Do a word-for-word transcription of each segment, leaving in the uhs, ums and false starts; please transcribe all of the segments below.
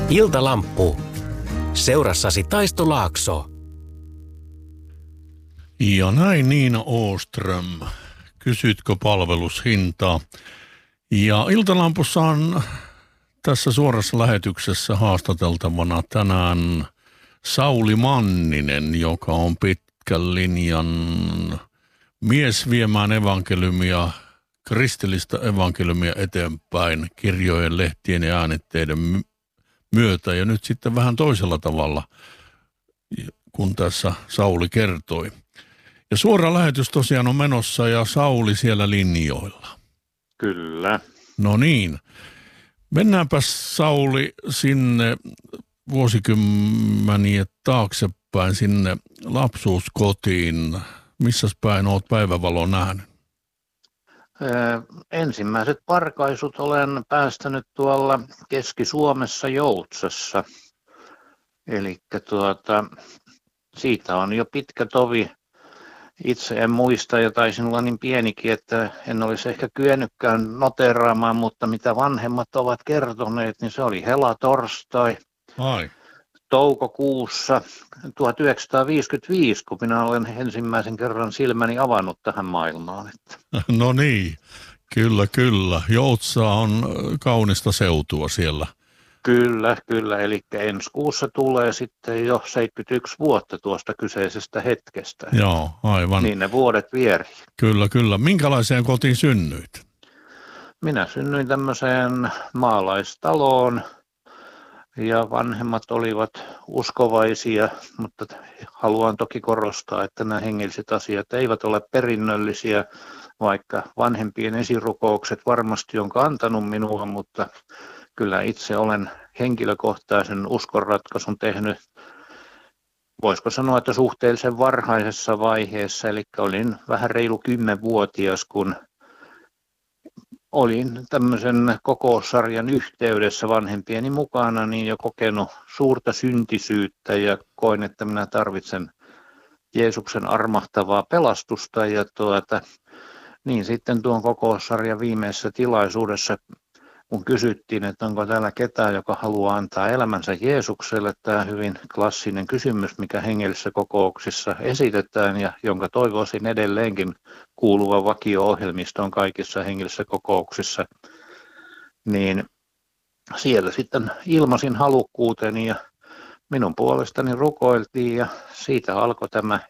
Iltalamppu. Seurassasi Taisto Laakso. Ja näin Niina Åström. Kysytkö palvelushintaa? Ja Iltalampussa on tässä suorassa lähetyksessä haastateltavana tänään Sauli Manninen, joka on pitkän linjan mies viemään evankeliumia, kristillistä evankeliumia eteenpäin kirjojen, lehtien ja äänitteiden myötä. Ja nyt sitten vähän toisella tavalla, kun tässä Sauli kertoi. Ja suora lähetys tosiaan on menossa ja Sauli siellä linjoilla. Kyllä. No niin. Mennäänpäs Sauli sinne vuosikymmeniä taaksepäin sinne lapsuuskotiin. Missäs päin olet päivävalon nähnyt? Ö, ensimmäiset parkaisut olen päästänyt tuolla Keski-Suomessa Joutsassa. Eli tuota, siitä on jo pitkä tovi. Itse en muista ja taisin olla niin pienikin, että en olisi ehkä kyennytkään noteraamaan, mutta mitä vanhemmat ovat kertoneet, niin se oli helatorstai. Ai. Toukokuussa tuhatyhdeksänsataaviisikymmentäviisi, kun minä olen ensimmäisen kerran silmäni avannut tähän maailmaan. No niin, kyllä, kyllä. Joutsa on kaunista seutua siellä. Kyllä, kyllä. Eli ensi kuussa tulee sitten jo seitsemänkymmentäyksi vuotta tuosta kyseisestä hetkestä. Joo, aivan. Niin ne vuodet vierii. Kyllä, kyllä. Minkälaiseen kotiin synnyit? Minä synnyin tämmöiseen maalaistaloon. Ja vanhemmat olivat uskovaisia, mutta haluan toki korostaa, että nämä hengelliset asiat eivät ole perinnöllisiä, vaikka vanhempien esirukoukset varmasti on kantanut minua, mutta kyllä itse olen henkilökohtaisen uskonratkaisun tehnyt, voisiko sanoa, että suhteellisen varhaisessa vaiheessa, eli olin vähän reilu kymmenvuotias, kun olin tämmöisen kokoussarjan yhteydessä vanhempieni mukana niin jo kokenut suurta syntisyyttä ja koin, että minä tarvitsen Jeesuksen armahtavaa pelastusta. Ja tuota, niin sitten tuon kokoussarjan viimeisessä tilaisuudessa, kun kysyttiin, että onko täällä ketään, joka haluaa antaa elämänsä Jeesukselle, tämä hyvin klassinen kysymys, mikä hengellisissä kokouksissa esitetään ja jonka toivoisin edelleenkin kuuluva vakio-ohjelmistoon kaikissa hengellisissä kokouksissa, niin siellä sitten ilmaisin halukkuuteni ja minun puolestani rukoiltiin ja siitä alkoi tämä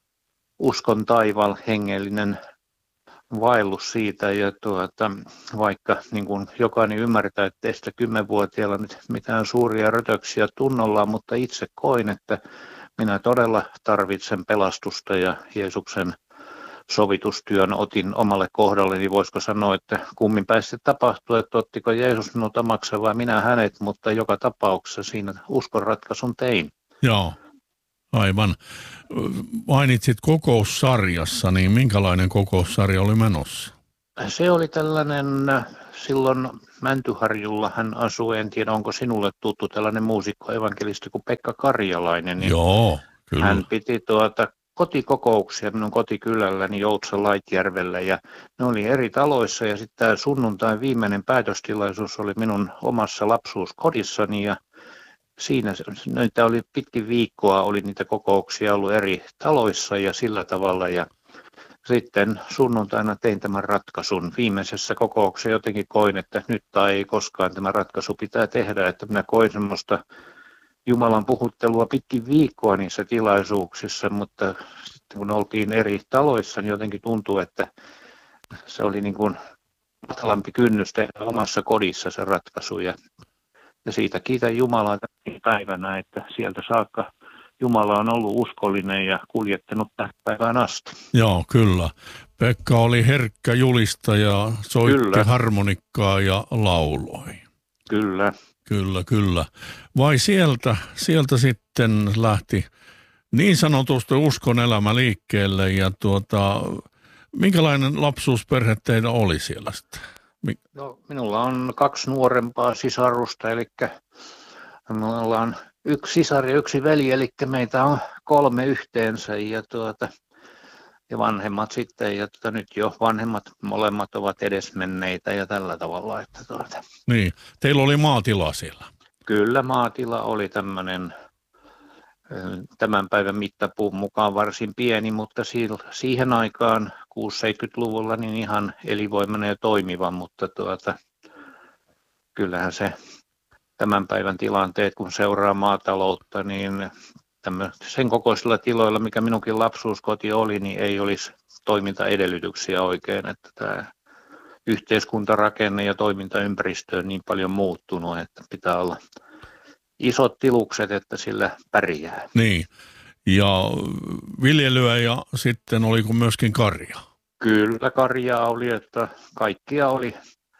uskon taival hengellinen vaellus siitä, ja tuota, vaikka niin kuin jokainen ymmärtää, että ei sitä kymmenvuotiaalla nyt mitään suuria rötöksiä tunnolla, mutta itse koin, että minä todella tarvitsen pelastusta ja Jeesuksen sovitustyön otin omalle kohdalle, niin voisiko sanoa, että kummin pääsi tapahtua, että ottiko Jeesus minut omakseen vai minä hänet, mutta joka tapauksessa siinä uskonratkaisun tein. Joo. Aivan. Mainitsit kokoussarjassa, niin minkälainen kokoussarja oli menossa? Se oli tällainen, silloin Mäntyharjulla hän asui, en tiedä onko sinulle tuttu tällainen muusikko, evankelisti kuin Pekka Karjalainen. Niin Joo, kyllä. Hän piti tuota kotikokouksia minun kotikylälläni Joutsan Laitjärvellä ja ne oli eri taloissa ja sitten tämä sunnuntain viimeinen päätöstilaisuus oli minun omassa lapsuuskodissani ja siinä niitä oli pitkin viikkoa, oli niitä kokouksia ollut eri taloissa ja sillä tavalla ja sitten sunnuntaina tein tämän ratkaisun. Viimeisessä kokouksessa jotenkin koin, että nyt tai ei koskaan tämä ratkaisu pitää tehdä, että minä koin semmoista Jumalan puhuttelua pitkin viikkoa niissä tilaisuuksissa, mutta sitten kun oltiin eri taloissa, niin jotenkin tuntui, että se oli niin kuin matalampi kynnys tehdä omassa kodissa se ratkaisu ja Ja siitä kiitän Jumalaa tänä päivänä, että sieltä saakka Jumala on ollut uskollinen ja kuljettanut tähän päivään asti. Joo, kyllä. Pekka oli herkkä julistaja, soitti kyllä harmonikkaa ja lauloi. Kyllä. Kyllä, kyllä. Vai sieltä, sieltä sitten lähti niin sanotusti uskon elämä liikkeelle ja tuota, minkälainen lapsuusperhe teillä oli siellä sitten? No, minulla on kaksi nuorempaa sisarusta, eli minulla on yksi sisar ja yksi veli, eli meitä on kolme yhteensä ja, tuota, ja vanhemmat sitten, ja tuota, nyt jo vanhemmat molemmat ovat edesmenneitä ja tällä tavalla. Että tuota. Niin, teillä oli maatila siellä. Kyllä maatila oli tämmöinen tämän päivän mittapuun mukaan varsin pieni, mutta siihen aikaan kuusikymmentä-seitsemänkymmentäluvulla niin ihan elinvoimainen ja toimiva, mutta tuota, kyllähän se tämän päivän tilanteet, kun seuraa maataloutta, niin sen kokoisilla tiloilla, mikä minunkin lapsuuskoti oli, niin ei olisi toimintaedellytyksiä oikein, että tämä yhteiskuntarakenne ja toimintaympäristö on niin paljon muuttunut, että pitää olla isot tilukset, että sillä pärjää. Niin, ja viljelyä ja sitten oliko myöskin karja? Kyllä karjaa oli, että kaikkia oli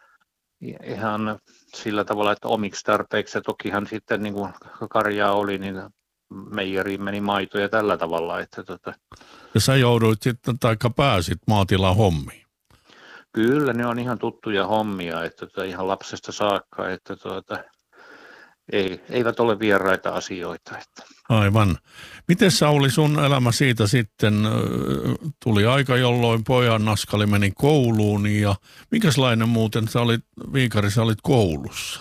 ihan sillä tavalla, että omiksi tarpeiksi. Ja tokihan sitten niin kuin karjaa oli, niin meijeriin meni maito ja tällä tavalla. Että tota... Ja sä jouduit sitten, taikka pääsit maatilan hommiin? Kyllä, ne on ihan tuttuja hommia, että tota, ihan lapsesta saakka, että tota, ei, eivät ole vieraita asioita. Että. Aivan. Miten Sauli sun elämä siitä sitten, tuli aika, jolloin pojan naskali meni kouluun ja minkälainen muuten sä olit, Viikari, sä olit koulussa?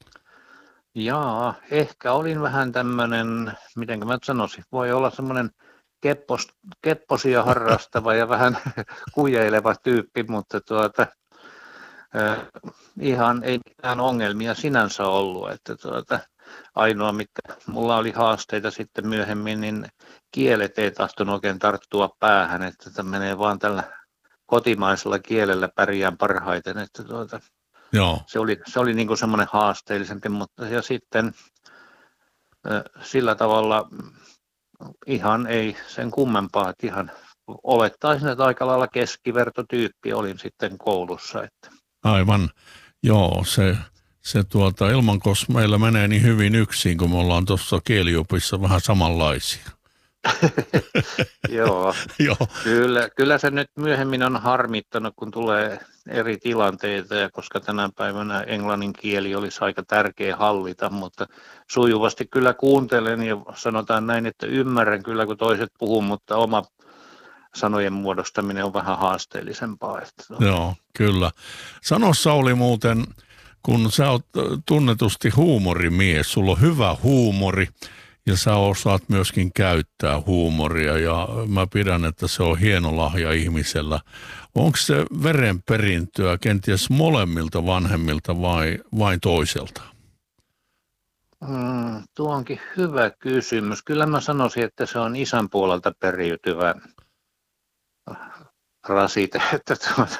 Jaa, ehkä olin vähän tämmöinen, miten mä sanoisin, voi olla semmoinen keppos, kepposia harrastava ja vähän kujeileva tyyppi, mutta tuota, äh, ihan ei mitään ongelmia sinänsä ollut, että tuota, ainoa mitkä mulla oli haasteita sitten myöhemmin, niin kielet ei tahtonut oikein tarttua päähän, että tämä menee vaan tällä kotimaisella kielellä pärjään parhaiten, että tuota, Joo. se oli, se oli niin kuin semmoinen haasteellisempi, mutta ja sitten äh, sillä tavalla ihan ei sen kummempaa, että ihan olettaisin, että aika lailla keskivertotyyppi olin sitten koulussa. Että. Aivan, joo, se, se tuota, Ilmankos meillä menee niin hyvin yksin, kun me ollaan tuossa kieliopissa vähän samanlaisia. Joo, Joo. Kyllä, kyllä se nyt myöhemmin on harmittanut, kun tulee eri tilanteita, ja koska tänä päivänä englannin kieli olisi aika tärkeä hallita, mutta sujuvasti kyllä kuuntelen ja sanotaan näin, että ymmärrän kyllä, kun toiset puhuu, mutta oma sanojen muodostaminen on vähän haasteellisempaa. Joo, kyllä. Sano Sauli muuten, kun sä oot tunnetusti huumorimies, sulla on hyvä huumori, ja sä osaat myöskin käyttää huumoria ja mä pidän, että se on hieno lahja ihmisellä. Onko se verenperintöä kenties molemmilta vanhemmilta vai vain toiselta? Mm, tuo onkin hyvä kysymys. Kyllä mä sanoisin, että se on isän puolelta periytyvä rasite. Että tuota,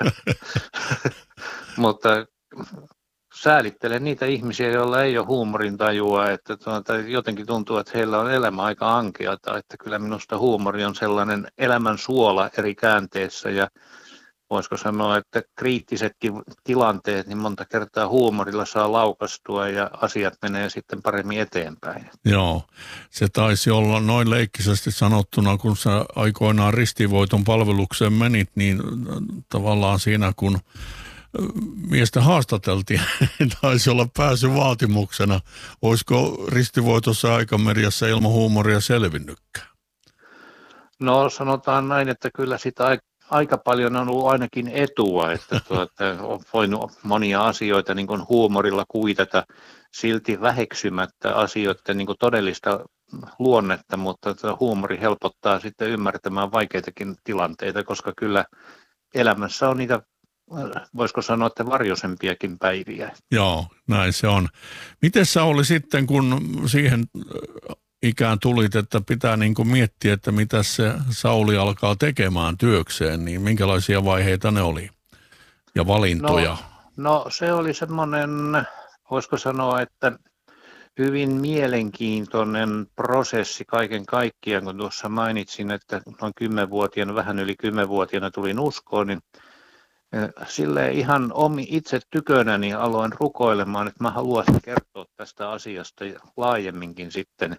mutta säälittelen niitä ihmisiä, joilla ei ole huumorintajua, että tuota, jotenkin tuntuu, että heillä on elämä aika ankeata, että kyllä minusta huumori on sellainen elämän suola eri käänteissä ja voisiko sanoa, että kriittisetkin tilanteet, niin monta kertaa huumorilla saa laukastua ja asiat menee sitten paremmin eteenpäin. Joo, se taisi olla noin leikkisesti sanottuna, kun sä aikoinaan ristivoiton palvelukseen menit, niin tavallaan siinä kun miestä haastateltiin, taisi olla pääsy vaatimuksena. Olisiko ristivoitossa aikameriassa ilman huumoria selvinnytkään? No sanotaan näin, että kyllä sitä aika paljon on ollut ainakin etua, että tuota, on voinut monia asioita niin kuin huumorilla kuitata silti väheksymättä asioiden niin kuin todellista luonnetta, mutta huumori helpottaa sitten ymmärtämään vaikeitakin tilanteita, koska kyllä elämässä on niitä, voisiko sanoa, että varjoisempiakin päiviä. Joo, näin se on. Miten sä oli sitten, kun siihen ikään tulit, että pitää niin kuin miettiä, että mitä se Sauli alkaa tekemään työkseen, niin minkälaisia vaiheita ne oli ja valintoja? No, no se oli semmoinen, voisiko sanoa, että hyvin mielenkiintoinen prosessi kaiken kaikkiaan, kun tuossa mainitsin, että noin kymmenvuotiaana, vähän yli kymmenvuotiaana tulin uskoon, niin silleen ihan omi itse tykönäni aloin rukoilemaan, että mä haluaisin kertoa tästä asiasta laajemminkin sitten.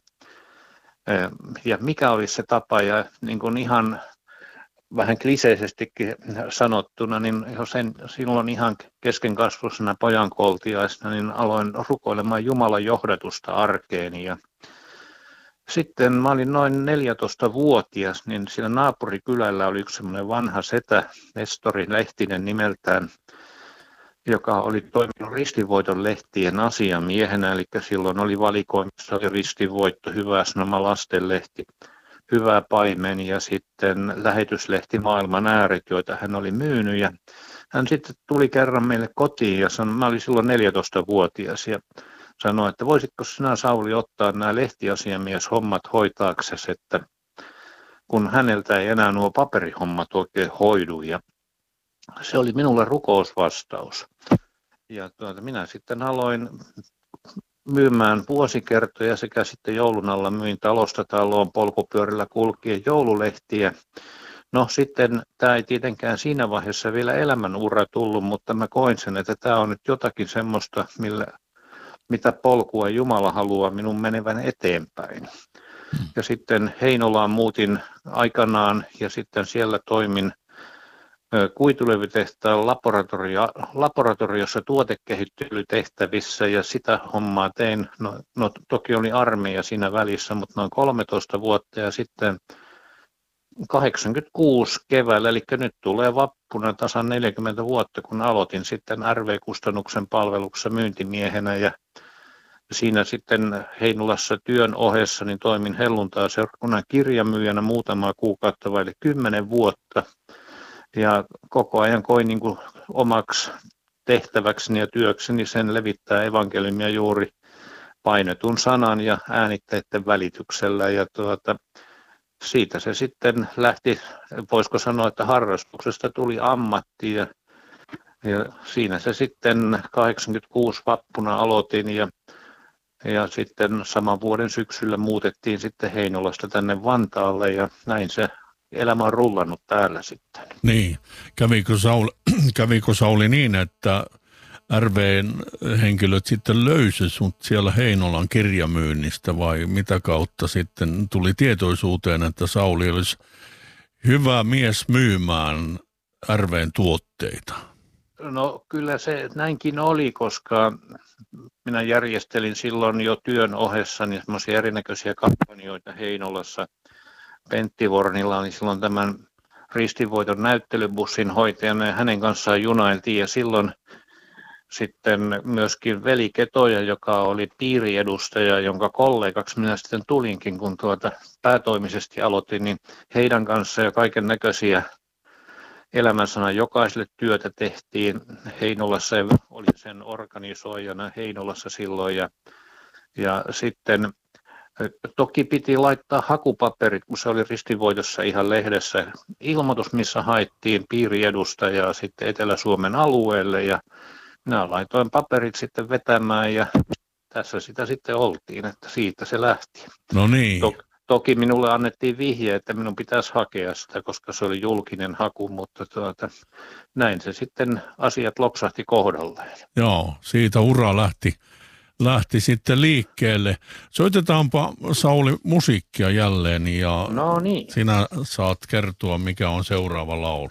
Ja mikä olisi se tapa, ja niin kuin ihan vähän kliseisestikin sanottuna, niin jo sen, silloin ihan keskenkasvuisena pojankoltiaisena, niin aloin rukoilemaan Jumalan johdatusta arkeeni. Ja sitten mä olin noin neljätoistavuotias, niin siellä naapurikylällä oli yksi semmoinen vanha setä, Nestori Lehtinen nimeltään. joka oli toiminut Ristinvoiton lehtien asiamiehenä, eli silloin oli valikoimissa oli Ristinvoitto, Hyvä Sanoma, Lastenlehti, Hyvä Paimen ja sitten lähetyslehti Maailman ääret, joita hän oli myynyt. Ja hän sitten tuli kerran meille kotiin ja sanoi, mä olin silloin neljätoistavuotias ja sanoi, että voisitko sinä Sauli ottaa nämä lehtiasiamieshommat hoitaaksesi, että kun häneltä ei enää nuo paperihommat oikein hoidu. Ja se oli minulle rukousvastaus. Ja tuota, minä sitten aloin myymään vuosikertoja sekä sitten joulun alla myin talosta taloon polkupyörillä kulkien joululehtiä. No sitten tämä ei tietenkään siinä vaiheessa vielä elämänura tullut, mutta mä koin sen, että tämä on nyt jotakin semmoista, millä, mitä polkua Jumala haluaa minun menevän eteenpäin. Ja sitten Heinolaan muutin aikanaan ja sitten siellä toimin kuitulevytehtaan laboratorio, laboratoriossa tuotekehittelytehtävissä ja sitä hommaa tein. No, no toki oli armeija siinä välissä, mutta noin kolmetoista vuotta ja sitten kahdeksankymmentäkuusi keväällä, eli nyt tulee vappuna tasan neljäkymmentä vuotta, kun aloitin sitten R V-kustannuksen palveluksessa myyntimiehenä ja siinä sitten Heinolassa työn ohessa niin toimin helluntai-seurakunnan kirjamyyjänä muutamaa kuukautta vai kymmenen vuotta. Ja koko ajan koin niin kuin omaksi tehtäväkseni ja työkseni sen levittää evankeliumia juuri painetun sanan ja äänitteiden välityksellä. Ja tuota, siitä se sitten lähti, voisiko sanoa, että harrastuksesta tuli ammatti. Ja, ja siinä se sitten kahdeksankymmentäkuusi vappuna aloitin ja, ja sitten saman vuoden syksyllä muutettiin sitten Heinolasta tänne Vantaalle ja näin se elämä on rullannut täällä sitten. Niin. Kävikö Sauli, kävikö Sauli niin, että R V:n henkilöt sitten löysi sut siellä Heinolan kirjamyynnistä vai mitä kautta sitten tuli tietoisuuteen, että Sauli olisi hyvä mies myymään R V:n tuotteita? No kyllä se näinkin oli, koska minä järjestelin silloin jo työn ohessani semmoisia erinäköisiä kampanjoita Heinolassa. Pentti Vornilla oli silloin tämän Ristinvoiton näyttelybussin hoitajana ja hänen kanssaan junailtiin ja silloin sitten myöskin Veli Ketoja, joka oli piiriedustaja, jonka kollegaksi minä sitten tulinkin, kun tuota päätoimisesti aloitin, niin heidän kanssaan ja kaiken näköisiä elämänsanan jokaiselle työtä tehtiin Heinolassa ja olin sen organisoijana Heinolassa silloin ja, ja sitten toki piti laittaa hakupaperit, kun se oli Ristinvoitossa ihan lehdessä. Ilmoitus, missä haettiin piiriedustajaa sitten Etelä-Suomen alueelle ja minä laitoin paperit sitten vetämään ja tässä sitä sitten oltiin, että siitä se lähti. No niin. To- toki minulle annettiin vihje, että minun pitäisi hakea sitä, koska se oli julkinen haku, mutta tuota, näin se sitten asiat loksahti kohdalleen. Joo, siitä ura lähti. Lähti sitten liikkeelle. Soitetaanpa Sauli musiikkia jälleen ja no niin. Sinä saat kertoa, mikä on seuraava laulu.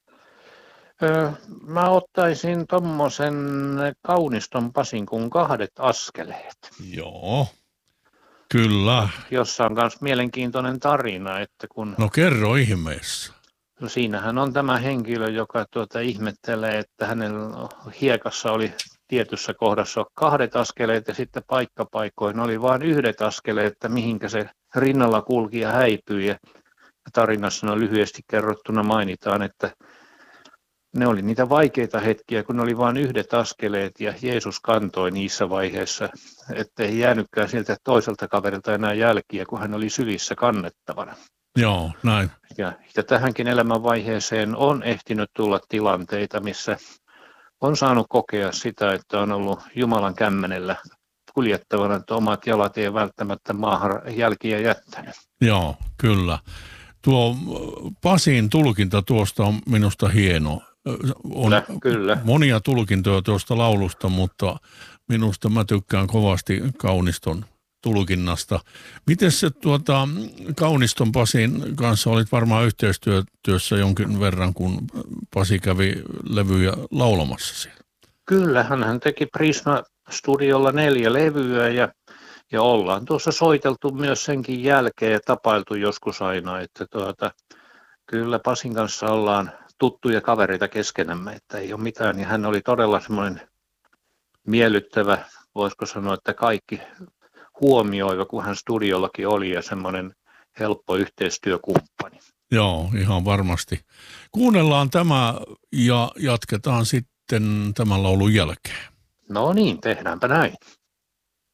Öö, mä ottaisin tommosen Kauniston Pasin kuin Kahdet askeleet. Joo, kyllä. Jossa on myös mielenkiintoinen tarina, että kun... No kerro ihmeessä. No siinähän on tämä henkilö, joka tuota ihmettelee, että hänellä hiekassa oli tietyssä kohdassa kahdet askeleet ja sitten paikkapaikoin oli vain yhdet askeleet, että mihinkä se rinnalla kulkija häipyi. Ja tarinassa on lyhyesti kerrottuna mainitaan, että ne oli niitä vaikeita hetkiä, kun ne oli vain yhdet askeleet ja Jeesus kantoi niissä vaiheissa, ettei jäänytkään siltä toiselta kaverilta enää jälkiä, kun hän oli sylissä kannettavana. Joo, näin. Ja, ja tähänkin elämänvaiheeseen on ehtinyt tulla tilanteita, missä on saanut kokea sitä, että on ollut Jumalan kämmenellä kuljettavana, että omat jalat ei välttämättä maahan jälkiä jättänyt. Joo, kyllä. Tuo Pasin tulkinta tuosta on minusta hieno. On kyllä, kyllä. monia tulkintoja tuosta laulusta, mutta minusta mä tykkään kovasti Kauniston tulkinnasta. Miten se tuota, Kauniston Pasin kanssa olit varmaan yhteistyössä jonkin verran, kun Pasi kävi levyjä laulamassa siellä? Kyllä, hän teki Prisma-studiolla neljä levyä ja, ja ollaan tuossa soiteltu myös senkin jälkeen ja tapailtu joskus aina, että tuota, kyllä Pasin kanssa ollaan tuttuja kavereita keskenämme, että ei ole mitään. Ja hän oli todella semmoinen miellyttävä, voisiko sanoa, että kaikki huomioiva, kun hän studiollakin oli ja semmoinen helppo yhteistyökumppani. Joo, ihan varmasti. Kuunnellaan tämä ja jatketaan sitten tämän laulun jälkeen. No niin, tehdäänpä näin.